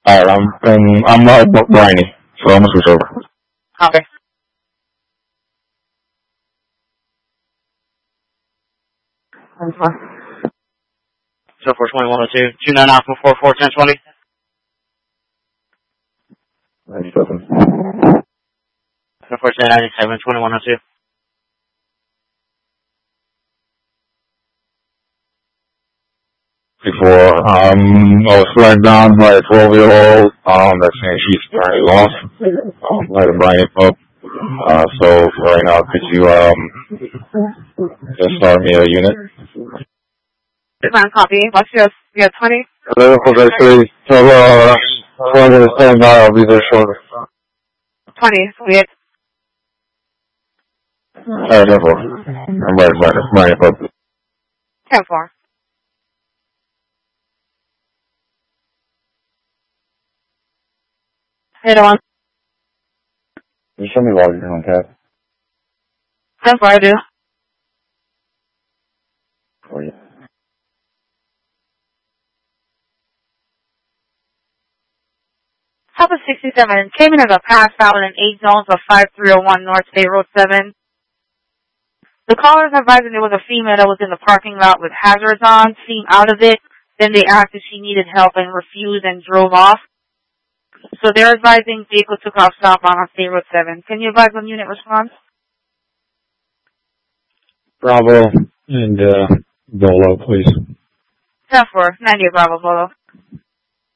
Alright, I'm Briny, so I'm gonna switch over. Okay. So 42102, 299 from 44 1020. 97. So 497 2102. Before, I was flagged down by a 12-year-old, that's saying she's apparently lost, like a Briny pup. So right now, could you, just start me a unit? Copy. What's your 20? Hello, actually, so, I'm going to stand by, I'll be there shortly. 20, weird. Alright, 10-4. I'm Briny pup. 10-4. Hey, the one. Can you show me while you're on tab? 10-4, I do. Oh, yeah. Top of 67, came in as a pass out in 8 zones of 5301 North State Road 7. The callers advising there was a female that was in the parking lot with hazards on, seen out of it. Then they asked if she needed help and refused and drove off. So they're advising vehicle took off southbound on State Road 7. Can you advise on unit response? Bravo and Bolo, please. 10-4, 90 Bravo Bolo.